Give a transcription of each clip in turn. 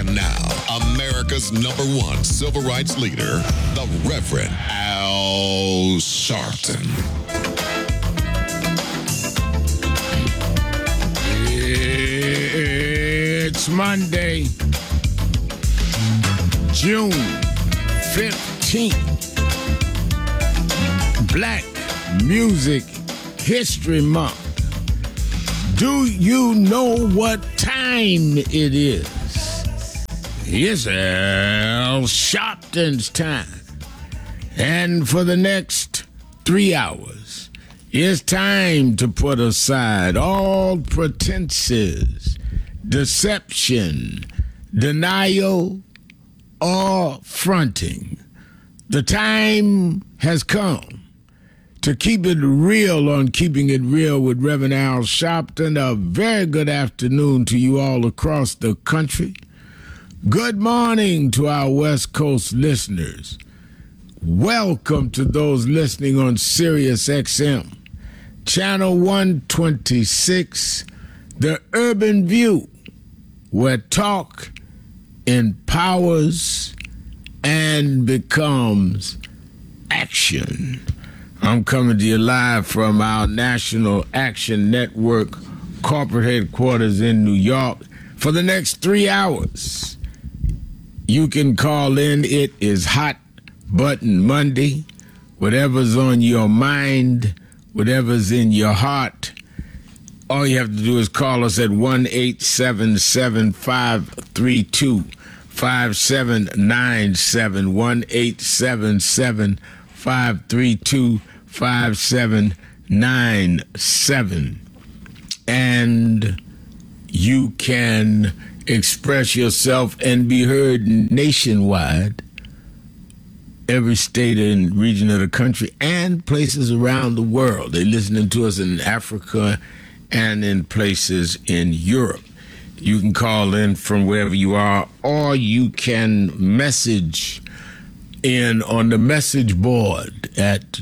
And now, America's #1 civil rights leader, the Reverend Al Sharpton. It's Monday, June 15th. Black Music History Month. Do you know what time it is? It's Al Sharpton's time. And for the next 3 hours, it's time to put aside all pretenses, deception, denial, or fronting. The time has come to keep it real on Keeping It Real with Reverend Al Sharpton. A very good afternoon to you all across the country. Good morning to our West Coast listeners. Welcome to those listening on Sirius XM, Channel 126, The Urban View, where talk empowers and becomes action. I'm coming to you live from our National Action Network corporate headquarters in New York for the next 3 hours. You can call in. It is Hot Button Monday. Whatever's on your mind, whatever's in your heart, all you have to do is call us at 1-877-532-5797, 1-877-532-5797. And you can express yourself and be heard nationwide, every state and region of the country, and places around the world. They're listening to us in Africa and in places in Europe. You can call in from wherever you are, or you can message in on the message board at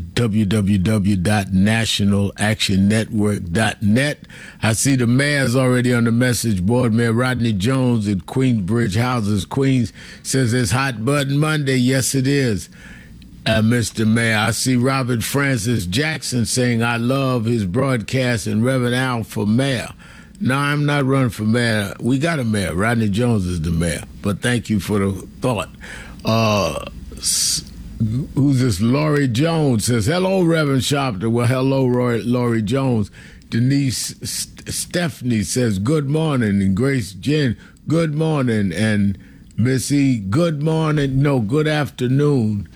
www.nationalactionnetwork.net. I see the mayor's already on the message board. Mayor Rodney Jones at Queensbridge Houses, Queens, says it's Hot Button Monday. Yes, it is, Mr. Mayor. I see Robert Francis Jackson saying, I love his broadcast, and Reverend Al for mayor. No, I'm not running for mayor. We got a mayor. Rodney Jones is the mayor. But thank you for the thought. Who's this? Laurie Jones says, hello, Reverend Sharpton. Well, hello, Laurie Jones. Denise Stephanie says, good morning. And Grace Jen, good morning. And Missy, good morning. No, good afternoon.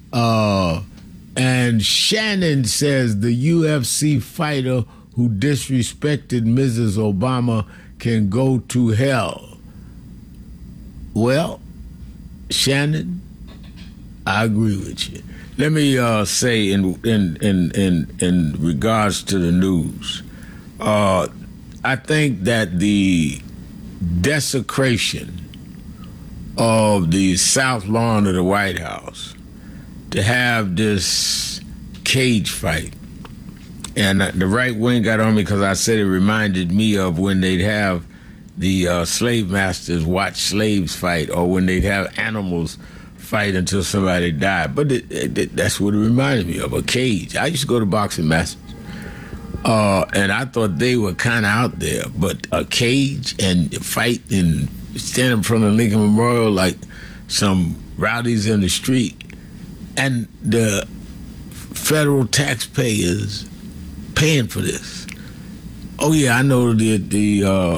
And Shannon says, the UFC fighter who disrespected Mrs. Obama can go to hell. Well, Shannon, I agree with you. Let me say in regards to the news, I think that the desecration of the South Lawn of the White House, to have this cage fight, and the right wing got on me because I said it reminded me of when they'd have the slave masters watch slaves fight, or when they'd have animals fight until somebody died. But that's what it reminded me of, a cage. I used to go to boxing masters, and I thought they were kind of out there. But a cage and fight and stand in front of Lincoln Memorial like some rowdies in the street, and the federal taxpayers paying for this. Oh yeah, I know the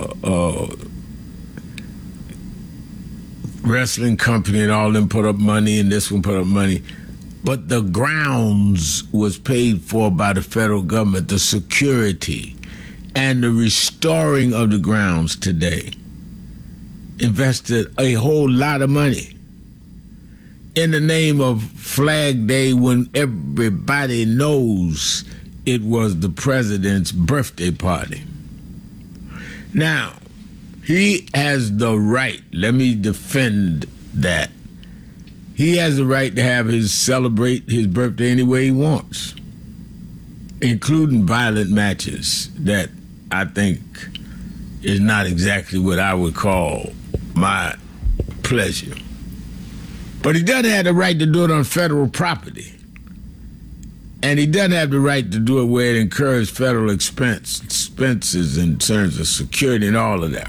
wrestling company and all them put up money, and this one put up money, but the grounds was paid for by the federal government, the security and the restoring of the grounds today. Invested a whole lot of money in the name of Flag Day, when everybody knows it was the president's birthday party. Now, he has the right, let me defend that. He has the right to celebrate his birthday any way he wants, including violent matches that I think is not exactly what I would call my pleasure. But he doesn't have the right to do it on federal property. And he doesn't have the right to do it where it incurs federal expenses in terms of security and all of that.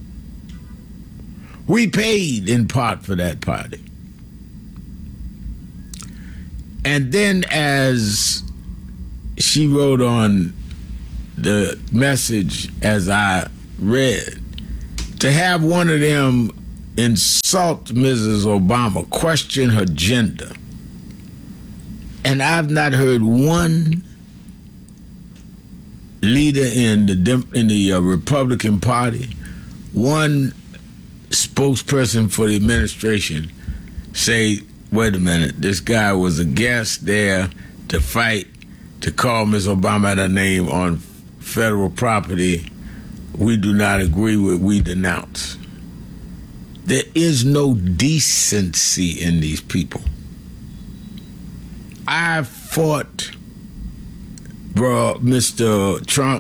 We paid in part for that party. And then as she wrote on the message as I read, to have one of them insult Mrs. Obama, question her gender. And I've not heard one leader in the Republican Party, one spokesperson for the administration say, wait a minute, this guy was a guest there to fight, to call Ms. Obama out her name on federal property. We do not agree with, we denounce. There is no decency in these people. I fought Mr. Trump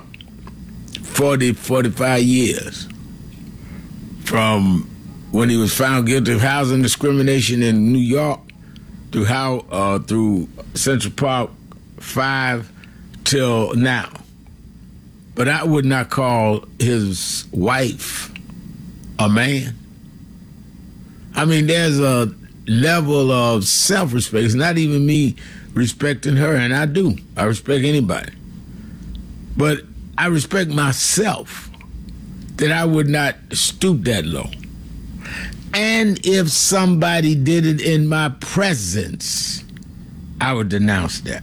45 years from when he was found guilty of housing discrimination in New York through Central Park 5 till now. But I would not call his wife a man. I mean, there's a level of self-respect. It's not even me respecting her, and I do. I respect anybody. But I respect myself that I would not stoop that low. And if somebody did it in my presence, I would denounce that.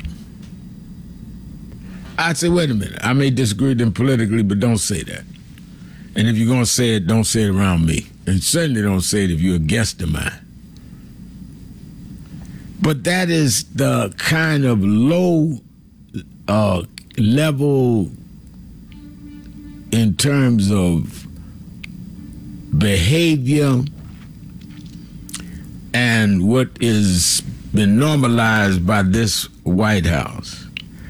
I'd say, wait a minute, I may disagree with them politically, but don't say that. And if you're going to say it, don't say it around me. And certainly don't say it if you're a guest of mine. But that is the kind of low level in terms of behavior and what is been normalized by this White House.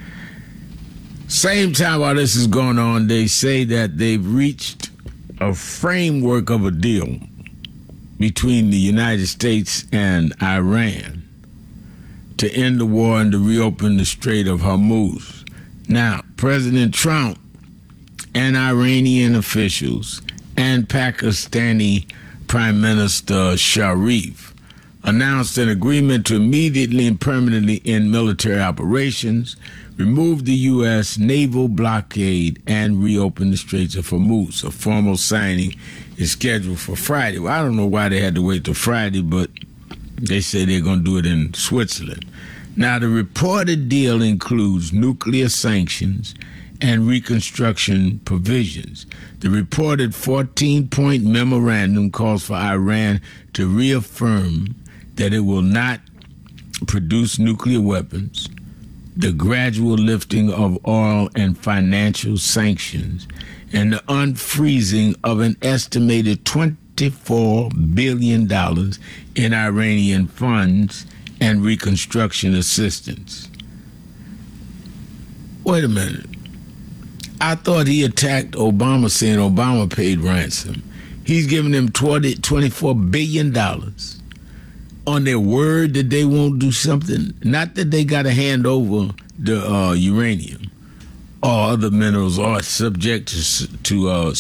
Same time while this is going on, they say that they've reached a framework of a deal between the United States and Iran to end the war and to reopen the Strait of Hormuz. Now, President Trump and Iranian officials and Pakistani Prime Minister Sharif announced an agreement to immediately and permanently end military operations, remove the U.S. naval blockade, and reopen the Straits of Hormuz. A formal signing is scheduled for Friday. Well, I don't know why they had to wait till Friday, but they say they're going to do it in Switzerland. Now, the reported deal includes nuclear sanctions and reconstruction provisions. The reported 14-point memorandum calls for Iran to reaffirm that it will not produce nuclear weapons, the gradual lifting of oil and financial sanctions, and the unfreezing of an estimated $24 billion in Iranian funds and reconstruction assistance. Wait a minute. I thought he attacked Obama saying Obama paid ransom. He's giving them $24 billion on their word that they won't do something. Not that they got to hand over the uranium or other minerals or subject to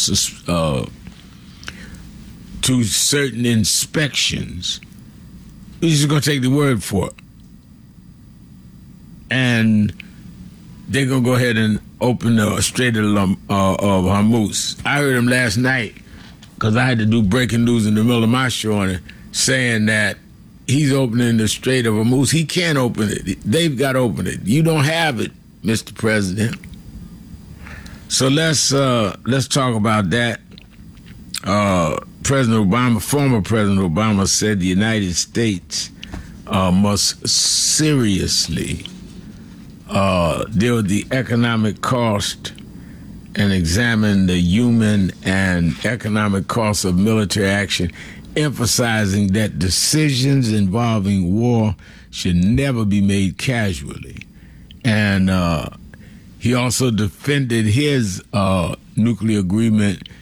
certain inspections. We're just going to take the word for it. And they're going to go ahead and open the Strait of Hormuz. I heard him last night, because I had to do breaking news in the middle of my show on it, saying that he's opening the Strait of Hormuz. He can't open it. They've got to open it. You don't have it, Mr. President. So let's talk about that. President Obama, former President Obama, said the United States must seriously deal with the economic cost and examine the human and economic costs of military action, emphasizing that decisions involving war should never be made casually. And he also defended his nuclear agreement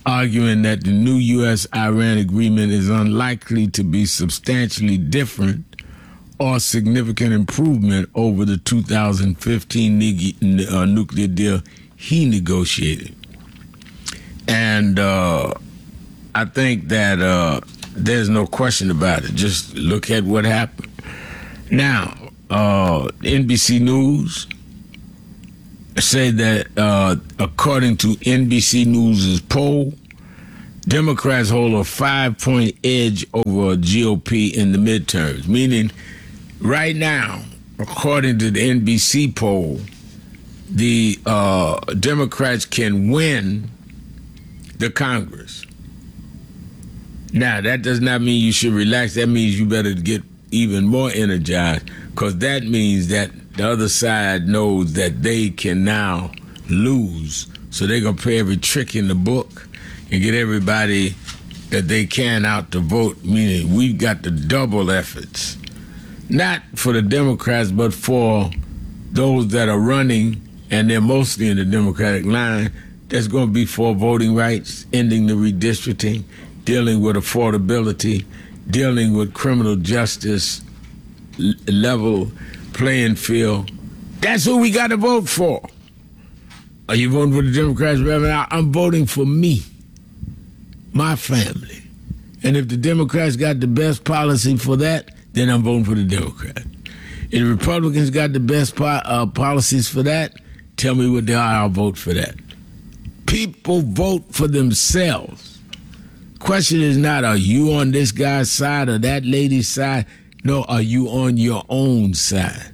arguing that the new U.S.-Iran agreement is unlikely to be substantially different or significant improvement over the 2015 nuclear deal he negotiated. And I think that there's no question about it. Just look at what happened. Now, NBC News say that according to NBC News' poll, Democrats hold a 5-point edge over GOP in the midterms, meaning right now, according to the NBC poll, the Democrats can win the Congress. Now, that does not mean you should relax. That means you better get even more energized, because that means that the other side knows that they can now lose. So they're going to play every trick in the book and get everybody that they can out to vote, meaning we've got the double efforts. Not for the Democrats, but for those that are running, and they're mostly in the Democratic line, that's going to be for voting rights, ending the redistricting, dealing with affordability, dealing with criminal justice, level playing field. That's who we got to vote for. Are you voting for the Democrats, Reverend? I'm voting for me, my family. And if the Democrats got the best policy for that, then I'm voting for the Democrat. If the Republicans got the best policies for that, tell me what they are, I'll vote for that. People vote for themselves. Question is not, are you on this guy's side or that lady's side? No, are you on your own side?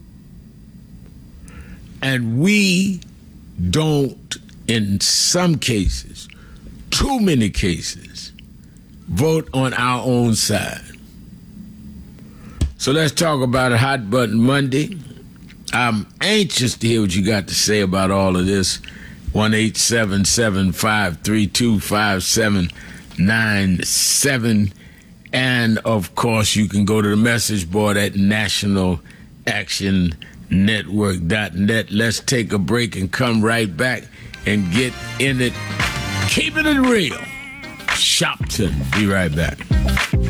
And we don't, in some cases, too many cases, vote on our own side. So let's talk about a Hot Button Monday. I'm anxious to hear what you got to say about all of this. 1-877-532-5797. And, of course, you can go to the message board at nationalactionnetwork.net. Let's take a break and come right back and get in it. Keeping it real. Shopton. Be right back.